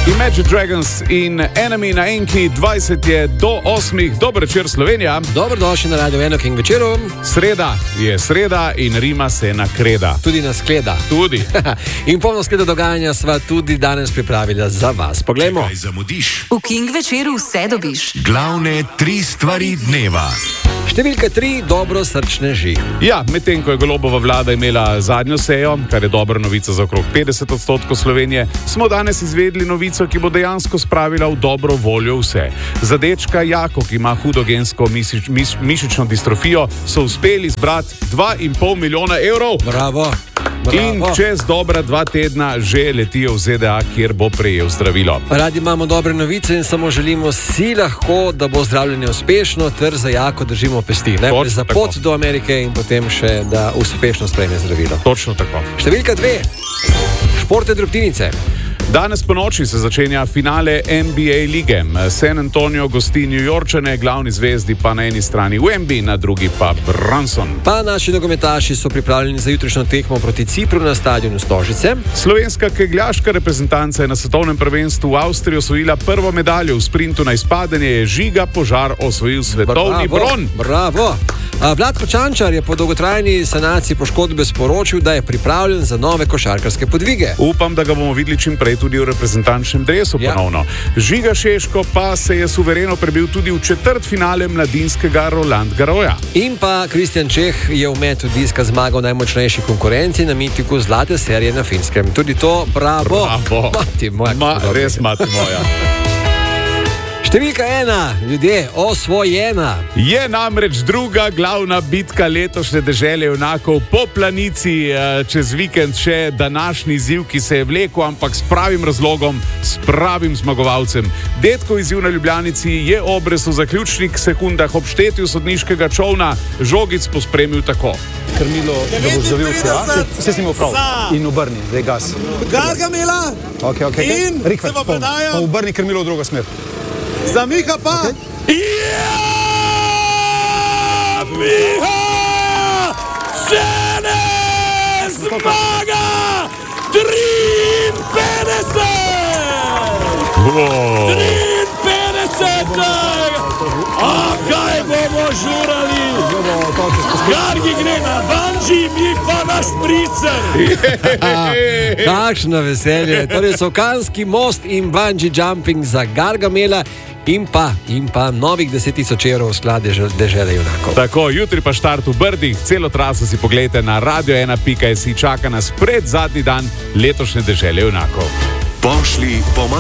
Imagine Dragons in Enemy na Enki, 20 je do 8. Dober večer, Slovenija. Dobrodošli na Radio Eno King večeru. Sreda je sreda in Rima se nakreda. Tudi na skleda. Tudi. In polno skleda dogajanja sva tudi danes pripravila za vas. Poglejmo. Kaj zamudiš? V King večeru vse dobiš. Glavne 3 stvari dneva. Številka 3, dobro srčneži. Ja, medtem ko je Golobova vlada imela zadnjo sejo, kar je dobra novica za okrog 50% Slovenije, smo danes izvedli novico, ki bo dejansko spravila v dobro voljo vse. Za dečka Jako, ki ima hudo gensko mišično distrofijo, so uspeli zbrati 2,5 milijona evrov. Bravo. In čez dobra 2 tedna že letijo v ZDA, kjer bo prejel zdravilo. Radi imamo dobre novice in samo želimo si lahko, da bo zdravljenje uspešno, ter za Jako držimo pesti. Najprej za pot do Amerike in potem še, da uspešno sprejme zdravilo. Točno tako. Številka 2. Športne drobtinice. Danes po noči se začenja finale NBA lige. San Antonio gosti New Yorkčane, glavni zvezdi pa na eni strani Wemby, na drugi pa Brunson. Pa naši nogometaši so pripravljeni za jutrišnjo tekmo proti Cipru na stadionu Stožice. Slovenska kegljaška reprezentanca je na svetovnem prvenstvu v Avstriji osvojila prvo medaljo. V sprintu na izpadanje je Žiga Požar osvojil svetovni bron. Bravo! Vlatko Čančar je po dolgotrajni sanaciji poškodbe sporočil, da je pripravljen za nove košarkarske podvige. Upam, da ga bomo videli čim prej tudi v reprezentančnem dresu ponovno. Žiga Šeško pa se je suvereno prebil tudi v četrtfinale mladinskega Roland Garrosa. In pa Kristjan Čeh je v metu diska zmagal najmočnejši konkurenci na mitiku zlate serije na Finskem. Tudi to bravo. Mati moja. Res mati moja. Številka 1, ljudje, osvojena. Je namreč druga glavna bitka letošnje dežele junakov po planici, čez vikend še današnji izziv, ki se je vlekel, ampak s pravim razlogom, s pravim zmagovalcem. Detkov izziv na Ljubljanici je obres v zaključnih sekundah ob štetju sodniškega čolna žogic pospremil tako. Krmilo, da boš zavil vse, vse si imel prav. In obrni, zdaj gas. Gargamela! Okay. In Rikvec, se pa predajo. Pa obrni krmilo v drugo smer. Za Miha pa! Ja! Miha! Žene! Zmaga! 53! 53! Kaj bomo žurali? Gargi gre na banji, mi pa na špricer! Kakšno veselje. Torej Sokanski most in bungee jumping za Gargamela in pa novih 10.000 evrov v sklad dežele junakov. Tako, jutri pa štart v Brdih, celo traso si pogledajte na radio1.si, čaka nas pred zadnji dan letošnje dežele junakov. Pošli